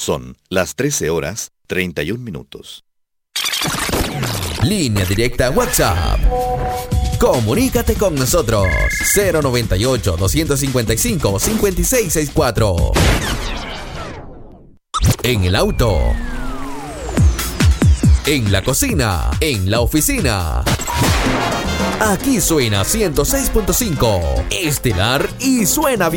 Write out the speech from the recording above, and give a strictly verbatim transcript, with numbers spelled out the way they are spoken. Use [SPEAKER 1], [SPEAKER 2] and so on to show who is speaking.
[SPEAKER 1] Son las trece horas treinta y un minutos.
[SPEAKER 2] Línea directa WhatsApp. Comunícate con nosotros. cero noventa y ocho, doscientos cincuenta y cinco, cincuenta y seis sesenta y cuatro. En el auto. En la cocina. En la oficina. Aquí suena ciento seis punto cinco. Estelar y suena bien.